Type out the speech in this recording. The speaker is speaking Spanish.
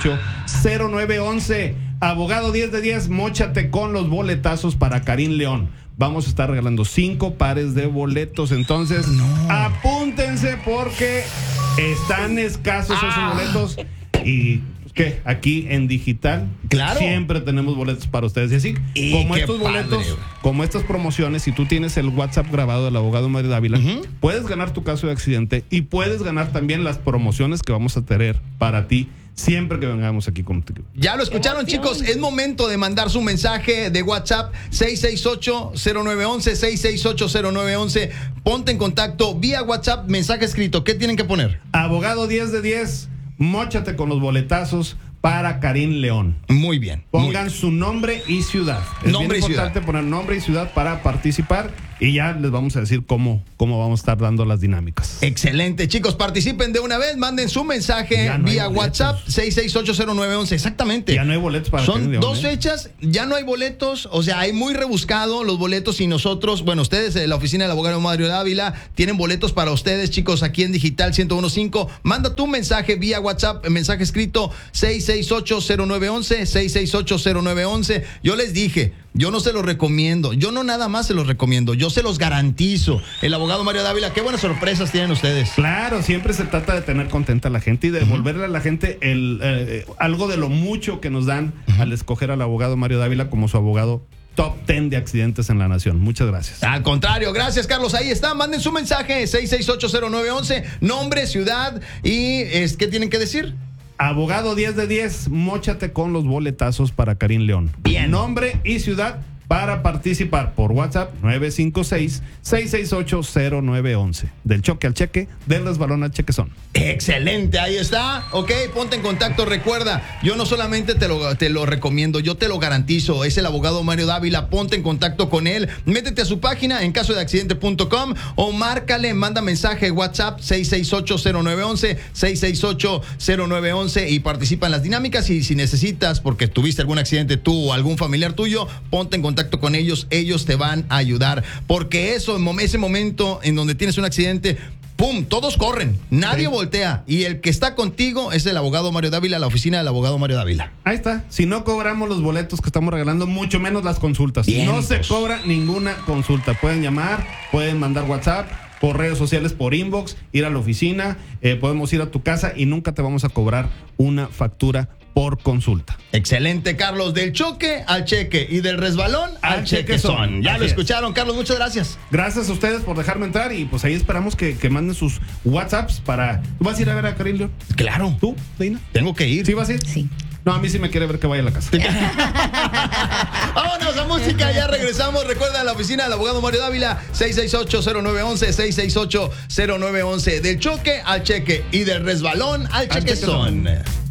668-0911. Abogado 10 de 10, móchate con los boletazos para Karim León. Vamos a estar regalando 5 pares de boletos. Entonces, apúntense porque están escasos esos boletos. Y que aquí en digital, claro, siempre tenemos boletos para ustedes. Y así, como estos boletos, como estas promociones, si tú tienes el WhatsApp grabado del abogado Mario Dávila, puedes ganar tu caso de accidente y puedes ganar también las promociones que vamos a tener para ti siempre que vengamos aquí contigo. Ya lo escucharon, chicos. Es momento de mandar su mensaje de WhatsApp 668-0911, 668-0911. Ponte en contacto vía WhatsApp, mensaje escrito. ¿Qué tienen que poner? Abogado 10 de 10, móchate con los boletazos para Karim León. Muy bien. Pongan su nombre y ciudad. Es nombre bien importante poner nombre y ciudad para participar y ya les vamos a decir cómo vamos a estar dando las dinámicas. Excelente, chicos. Participen de una vez. Manden su mensaje vía WhatsApp 668-0911. Exactamente. Ya no hay boletos para Son Karim León, 2 fechas. Ya no hay boletos. O sea, hay muy rebuscado los boletos y nosotros, bueno, ustedes de la oficina del abogado Mario Dávila tienen boletos para ustedes, chicos, aquí en Digital 101.5. Manda tu mensaje vía WhatsApp, mensaje escrito 668-0911, 668-0911. Yo les dije, yo no se los recomiendo. Yo no nada más se los recomiendo. Yo se los garantizo. El abogado Mario Dávila, qué buenas sorpresas tienen ustedes. Claro, siempre se trata de tener contenta a la gente y de devolverle a la gente algo de lo mucho que nos dan al escoger al abogado Mario Dávila como su abogado top 10 de accidentes en la nación. Muchas gracias. Al contrario, gracias, Carlos. Ahí está. Manden su mensaje 668-0911, nombre, ciudad y ¿qué tienen que decir? Abogado 10 de 10, móchate con los boletazos para Karim León. Bien. Nombre y ciudad para participar por WhatsApp 956-668-0911. Del choque al cheque, del resbalón al chequezón. Excelente, ahí está. Ok, ponte en contacto. Recuerda, yo no solamente te lo recomiendo, yo te lo garantizo. Es el abogado Mario Dávila. Ponte en contacto con él. Métete a su página en caso de accidente.com o márcale, manda mensaje WhatsApp 668-0911, 668-0911 y participa en las dinámicas. Y si necesitas, porque tuviste algún accidente tú o algún familiar tuyo, ponte en contacto con ellos te van a ayudar, porque ese momento en donde tienes un accidente, ¡pum!, todos corren, nadie voltea, y el que está contigo es el abogado Mario Dávila, la oficina del abogado Mario Dávila. Ahí está. Si no cobramos los boletos que estamos regalando, mucho menos las consultas. Bien, no se cobra ninguna consulta. Pueden llamar, pueden mandar WhatsApp, por redes sociales, por inbox, ir a la oficina, podemos ir a tu casa y nunca te vamos a cobrar una factura por consulta. Excelente, Carlos. Del choque al cheque y del resbalón al chequezón. Ya lo escucharon, Carlos. Muchas gracias. Gracias a ustedes por dejarme entrar y pues ahí esperamos que manden sus WhatsApps para... ¿Tú vas a ir a ver a Karim León? Claro. ¿Tú, Deina? Tengo que ir. ¿Sí vas a ir? Sí. No, a mí sí me quiere ver que vaya a la casa. Vámonos a música, ya regresamos. Recuerda la oficina del abogado Mario Dávila, 668-0911, 668-0911. Del choque al cheque y del resbalón al chequezón.